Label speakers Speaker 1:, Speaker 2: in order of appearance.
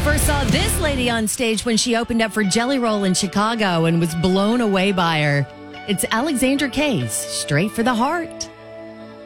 Speaker 1: First saw this lady on stage when she opened up for Jelly Roll in Chicago and was blown away by her. It's Alexandra Case, Straight for the Heart.